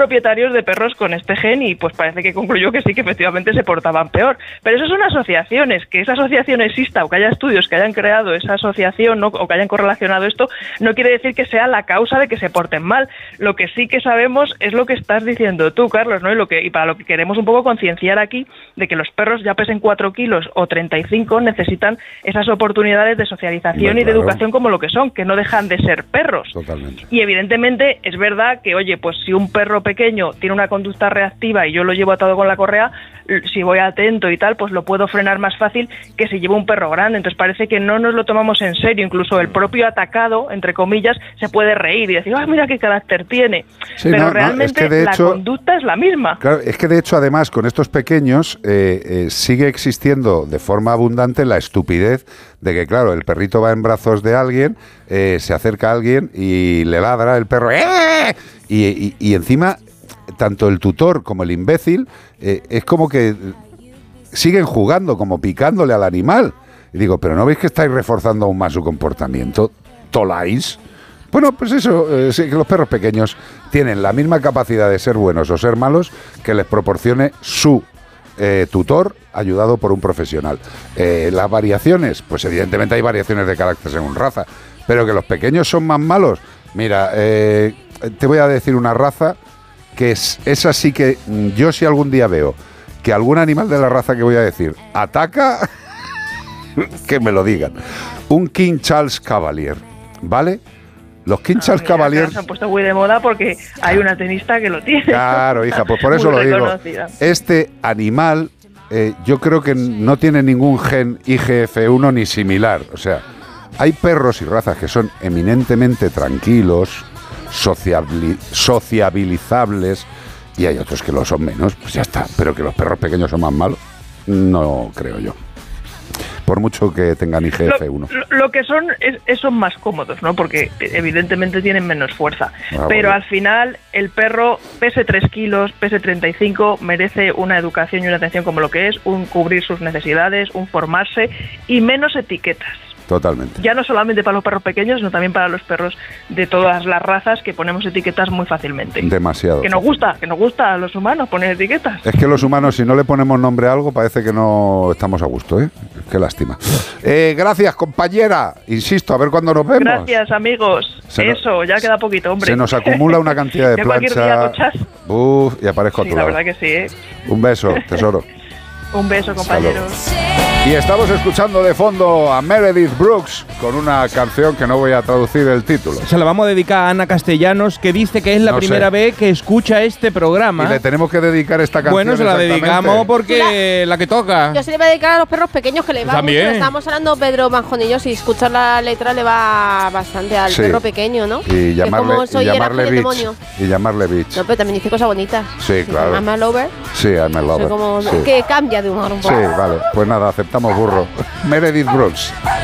propietarios de perros con este gen y pues parece que concluyó que sí, que efectivamente se portaban peor. Pero eso son asociaciones, que esa asociación exista o que haya estudios que hayan creado esa asociación, ¿no?, o que hayan correlacionado esto, no quiere decir que sea la causa de que se porten mal. Lo que sí que sabemos es lo que estás diciendo tú, Carlos, ¿no? Y para lo que queremos un poco concienciar aquí, de que los perros ya pesen 4 kilos o 35 necesitan esas oportunidades de socialización y de educación como lo que son, que no dejan de ser perros. Totalmente. Y evidentemente es verdad que, oye, pues si un perro pequeño tiene una conducta reactiva y yo lo llevo atado con la correa, si voy atento y tal, pues lo puedo frenar más fácil que si llevo un perro grande. Entonces parece que no nos lo tomamos en serio. Incluso el propio atacado, entre comillas, se puede reír y decir, ¡ah, mira qué carácter tiene! Sí, pero realmente es que de hecho, la conducta es la misma. Claro, es que de hecho, además, con estos pequeños sigue existiendo de forma abundante la estupidez de que, claro, el perrito va en brazos de alguien, se acerca a alguien y le ladra el perro, ¡eh! Y encima, tanto el tutor como el imbécil es como que siguen jugando, como picándole al animal. Y digo, ¿pero no veis que estáis reforzando aún más su comportamiento? ¿Toláis? Bueno, pues eso, sí, que los perros pequeños tienen la misma capacidad de ser buenos o ser malos que les proporcione su tutor ayudado por un profesional. Las variaciones, pues evidentemente hay variaciones de carácter según raza, pero que los pequeños son más malos. Mira, te voy a decir una raza que es así que yo si algún día veo que algún animal de la raza que voy a decir ataca, que me lo digan. Un King Charles Cavalier, ¿vale? Los King Charles Cavalier se han puesto muy de moda porque hay una tenista que lo tiene. Claro, hija, pues por eso lo digo. Este animal yo creo que no tiene ningún gen IGF-1 ni similar. O sea, hay perros y razas que son eminentemente tranquilos, sociabilizables, y hay otros que lo son menos, pues ya está. Pero que los perros pequeños son más malos, no creo yo. Por mucho que tengan IGF-1. Lo que son más cómodos, ¿no? Porque evidentemente tienen menos fuerza. Pero bueno, al final el perro, pese 3 kilos, pese 35, merece una educación y una atención como lo que es, un cubrir sus necesidades, un formarse y menos etiquetas. Totalmente. Ya no solamente para los perros pequeños, sino también para los perros de todas las razas, que ponemos etiquetas muy fácilmente. Demasiado. Que nos gusta a los humanos poner etiquetas. Es que los humanos, si no le ponemos nombre a algo, parece que no estamos a gusto, ¿eh? Qué lástima. Gracias, compañera. Insisto, a ver cuándo nos vemos. Gracias, amigos. Ya queda poquito, hombre. Se nos acumula una cantidad de plancha. Y aparezco a tu lado. La verdad que sí, ¿eh? Un beso, tesoro. Un beso, compañeros. Y estamos escuchando de fondo a Meredith Brooks con una canción que no voy a traducir el título. Se la vamos a dedicar a Ana Castellanos, que dice que es la primera vez que escucha este programa. Y le tenemos que dedicar esta canción. Bueno, se la dedicamos porque la que toca. Yo se le voy a dedicar a los perros pequeños, que le va también mucho. Estábamos hablando Pedro Manjonillo, si escuchas la letra le va bastante al perro pequeño, ¿no? Y llamarle bitch. Y llamarle bitch. No, pero también dice cosas bonitas. Sí, claro. I'm a lover. Sí, I'm a lover. Que cambia de humor un poco. Sí, vale. Pues nada, aceptamos burro. Meredith Brooks.